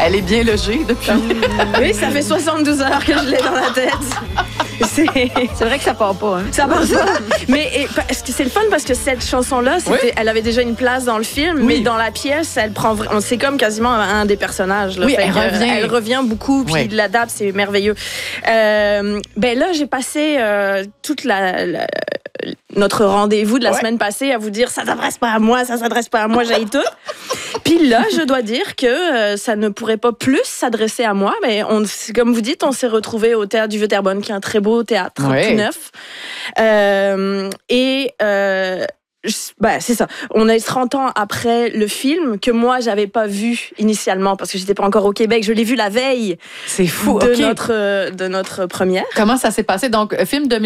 Elle est bien logée depuis. Oui, ça fait 72 heures que je l'ai dans la tête. C'est vrai que ça part pas. Hein? Ça part pas. Mais c'est le fun parce que cette chanson-là, elle avait déjà une place dans le film, mais dans la pièce, elle prend. C'est comme quasiment un des personnages. Là. Oui, elle revient beaucoup, puis il l'adapte, c'est merveilleux. Là, j'ai passé toute notre rendez-vous de la semaine passée à vous dire ça s'adresse pas à moi, j'haïs tout. Puis là, je dois dire que ça ne pourrait pas plus s'adresser à moi, mais comme vous dites, on s'est retrouvés au Théâtre du Vieux-Terrebonne, qui est un très beau théâtre, tout neuf. C'est ça. On est 30 ans après le film que moi, j'avais pas vu initialement parce que j'étais pas encore au Québec. Je l'ai vu la veille. C'est fou. De notre première. Comment ça s'est passé? Donc, film de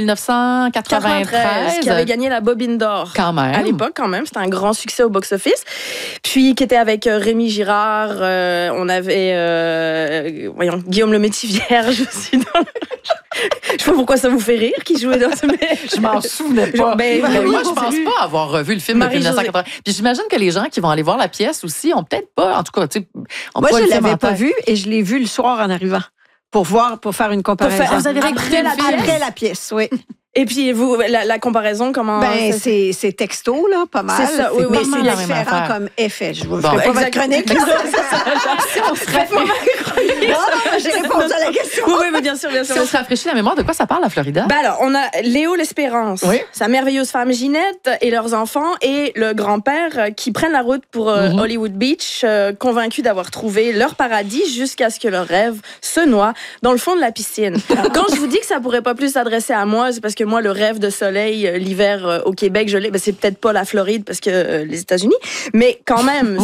1993. Qui avait gagné la Bobine d'Or. Quand même. À l'époque, quand même. C'était un grand succès au box-office. Puis, qui était avec Rémi Girard. On avait, Guillaume Lemaitre-Vierge aussi dans Je sais pas pourquoi ça vous fait rire qui jouait dans ce... Je m'en souvenais pas. Moi, je pense pas avoir revu le film depuis 1980. Puis j'imagine que les gens qui vont aller voir la pièce aussi ont peut-être pas, en tout cas, tu sais... Moi, je l'avais pas vu et je l'ai vu le soir en arrivant pour faire une comparaison. Vous avez réécouté après la pièce, oui. Et puis, vous, la comparaison, comment... c'est texto, là, pas mal. C'est ça, oui, mais c'est différent comme effet. Je ne ferai pas votre chronique. On se ferait pas ma chronique. Non, j'ai répondu à la question. Oui, mais bien sûr. Si on se rafraîchit la mémoire, de quoi ça parle, la Florida? Alors, on a Léo l'Espérance, sa merveilleuse femme Ginette et leurs enfants, et le grand-père qui prennent la route pour Hollywood Beach, convaincus d'avoir trouvé leur paradis jusqu'à ce que leur rêve se noie dans le fond de la piscine. Quand je vous dis que ça pourrait pas plus s'adresser à moi, c'est parce que moi, le rêve de soleil, l'hiver au Québec, je l'ai. C'est peut-être pas la Floride parce que les États-Unis, mais quand même,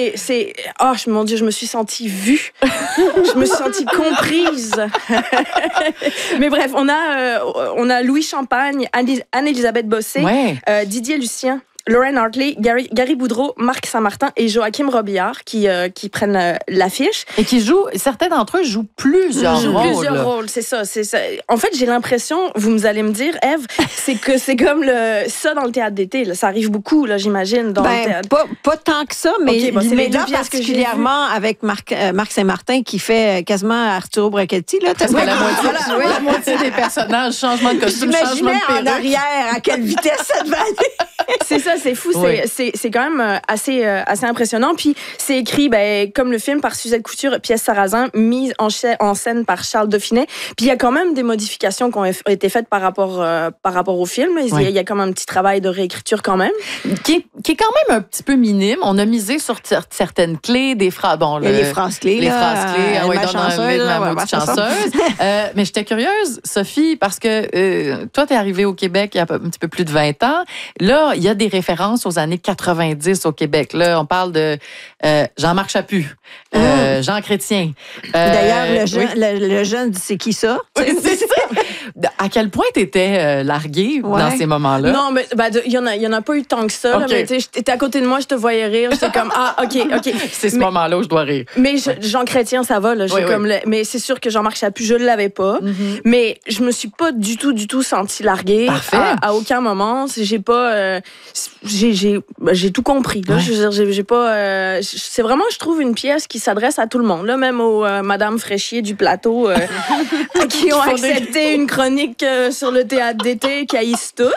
mon Dieu, je me suis sentie vue. Je me suis sentie comprise. Mais bref, on a Louis Champagne, Anne-Élisabeth Bossé, Didier Lucien, Lorraine Hartley, Gary Boudreau, Marc Saint-Martin et Joachim Robillard qui prennent l'affiche. Et qui jouent, certains d'entre eux jouent plusieurs rôles. C'est ça. En fait, j'ai l'impression, vous allez me dire, Ève, c'est que c'est comme ça dans le théâtre d'été. Là. Ça arrive beaucoup, là, j'imagine. Dans le théâtre. Pas tant que ça, mais, mais là, particulièrement avec Marc Saint-Martin qui fait quasiment Arturo Brachetti. Là, la moitié des personnages, changement de costume, changement de perruque. En arrière, à quelle vitesse ça devait aller. C'est ça, c'est fou. Oui. C'est quand même assez impressionnant. Puis c'est écrit, comme le film, par Suzette Couture, pièce Sarrazin, mise en scène par Charles Dauphinet. Puis il y a quand même des modifications qui ont été faites par rapport au film. Il y a comme un petit travail de réécriture quand même. Qui est quand même un petit peu minime. On a misé sur certaines clés, des phrases. Bon, les phrases clés. Les phrases clés. Ma maudite chanceuse. Mais j'étais curieuse, Sophie, parce que toi, t'es arrivée au Québec il y a un petit peu plus de 20 ans. Là, il y a des références aux années 90 au Québec. Là, on parle de Jean-Marc Chaput, Jean Chrétien. D'ailleurs, le jeune dit c'est qui ça? C'est ça. À quel point t'étais larguée dans ces moments-là? Non, mais il y en a pas eu tant que ça. Okay. Là, mais t'étais à côté de moi, je te voyais rire. J'étais comme OK. C'est ce moment-là où je dois rire. Mais Jean Chrétien, ça va. Là, mais c'est sûr que Jean-Marc Chaput, je l'avais pas. Mm-hmm. Mais je me suis pas du tout sentie larguée. À aucun moment. J'ai pas... j'ai tout compris. Là. Je veux dire, j'ai pas... c'est vraiment, je trouve, une pièce qui s'adresse à tout le monde. Là, même aux Madame Fréchier du plateau qui ont accepté une chronique sur le théâtre d'été, qui haïssent toutes.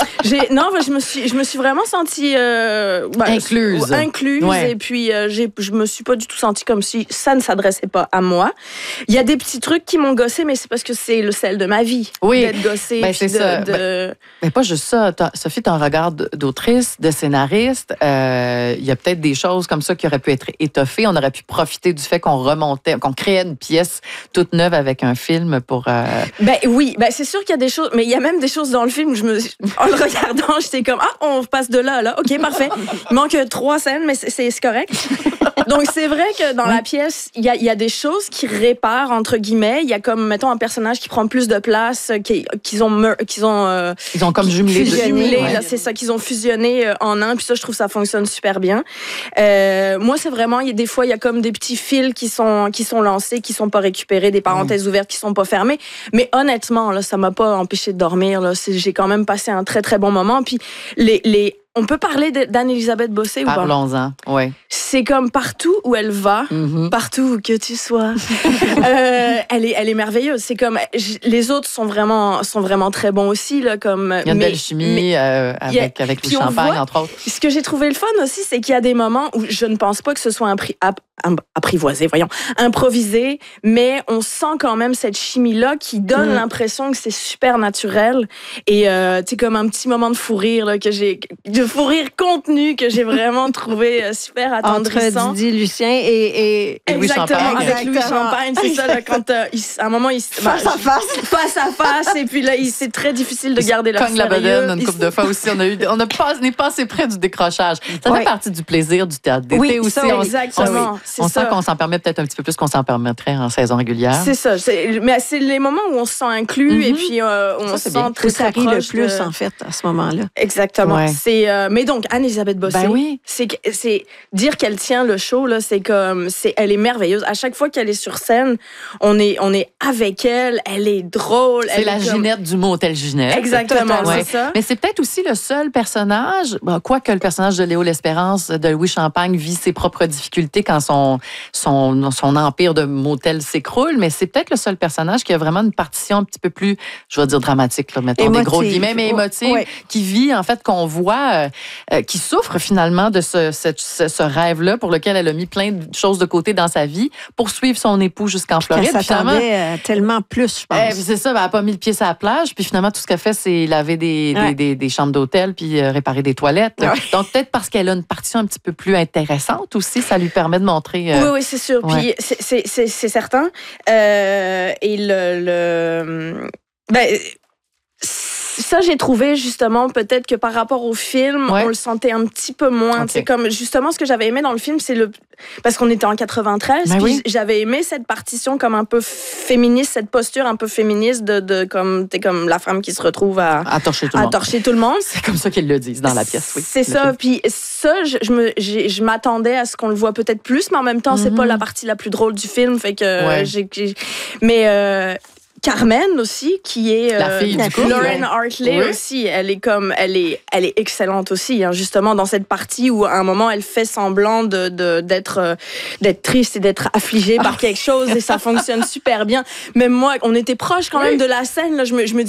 Je me suis vraiment sentie incluse. Et puis, je me suis pas du tout sentie comme si ça ne s'adressait pas à moi. Il y a des petits trucs qui m'ont gossée, mais c'est parce que c'est le sel de ma vie. D'être gossée. C'est ça. Mais pas juste ça. Sophie, ton regard d'autrice, de scénariste, il y a peut-être des choses comme ça qui auraient pu être étoffées. On aurait pu profiter du fait qu'on créait une pièce toute neuve avec un film pour... Oui, c'est sûr qu'il y a des choses, mais il y a même des choses dans le film où en le regardant, j'étais comme, on passe de là à là. OK, parfait. Il manque 3 scènes, mais c'est correct. Donc, c'est vrai que dans la pièce, il y a des choses qui réparent, entre guillemets. Il y a comme, mettons, un personnage qui prend plus de place, qu'ils ont comme jumelé. Là, c'est ça, qu'ils ont fusionné en un. Puis ça, je trouve que ça fonctionne super bien. Moi, c'est vraiment, des fois, il y a comme des petits fils qui sont lancés, qui sont pas récupérés, des parenthèses ouvertes qui sont pas fermées. Mais honnêtement, là, ça m'a pas empêché de dormir. Là. J'ai quand même passé un très, très bon moment. Puis on peut parler d'Anne-Élisabeth Bossé ou pas? Parlons-en, oui. C'est comme partout où elle va, partout où que tu sois, elle est merveilleuse. C'est comme les autres sont vraiment très bons aussi là, comme. Il y a une belle chimie avec Louis Champagne entre autres. Ce que j'ai trouvé le fun aussi, c'est qu'il y a des moments où je ne pense pas que ce soit improvisé, mais on sent quand même cette chimie là qui donne l'impression que c'est super naturel et tu sais comme un petit moment de fou rire là, de fou rire contenu que j'ai vraiment trouvé super attendrissant. Entre Didier Lucien et Louis Champagne. Avec Louis Champagne, c'est ça là, quand à un moment il face à face et puis là c'est très difficile de garder leur sérieux. Cogne la bedaine une couple de fois aussi. On n'est pas assez près du décrochage. Ça fait partie du plaisir du théâtre d'été aussi. Ça, exactement. On sent qu'on s'en permet peut-être un petit peu plus qu'on s'en permettrait en saison régulière. C'est ça. Mais c'est les moments où on se sent inclus et puis on se sent très proche le plus en fait à ce moment-là. Exactement. Ouais. Mais donc Anne-Élisabeth Bossé, c'est dire qu'elle tient le show là, elle est merveilleuse. À chaque fois qu'elle est sur scène, on est avec elle. Elle est drôle. C'est la Ginette du motel Ginette. Exactement, c'est ça. Mais c'est peut-être aussi le seul personnage, quoique le personnage de Léo L'Espérance de Louis Champagne vit ses propres difficultés quand son empire de motel s'écroule, mais c'est peut-être le seul personnage qui a vraiment une partition un petit peu plus, je vais dire dramatique, là, mettons des gros guillemets, mais émotive, qui vit, en fait, qu'on voit, qui souffre finalement de ce rêve-là pour lequel elle a mis plein de choses de côté dans sa vie pour suivre son époux jusqu'en Floride. Elle s'attendait tellement plus, je pense. C'est ça, elle n'a pas mis le pied sur la plage, puis finalement, tout ce qu'elle fait, c'est laver des chambres d'hôtel puis réparer des toilettes. Donc, peut-être parce qu'elle a une partition un petit peu plus intéressante aussi, ça lui permet de montrer... Oui, c'est sûr. Puis c'est certain. Ça, j'ai trouvé justement peut-être que par rapport au film, on le sentait un petit peu moins. C'est comme justement ce que j'avais aimé dans le film, c'est parce qu'on était en 93, puis j'avais aimé cette partition comme un peu féministe, cette posture un peu féministe de comme t'es comme la femme qui se retrouve à torcher tout le monde. C'est comme ça qu'ils le disent dans la pièce. Oui. C'est ça. Puis ça, je m'attendais à ce qu'on le voit peut-être plus, mais en même temps, c'est pas la partie la plus drôle du film, fait que Carmen aussi, qui est la fille du couple, Lauren Hartley aussi, elle est excellente aussi, hein, justement dans cette partie où à un moment elle fait semblant d'être triste et d'être affligée par quelque chose et ça fonctionne super bien. Même moi, on était proche quand même de la scène là, je me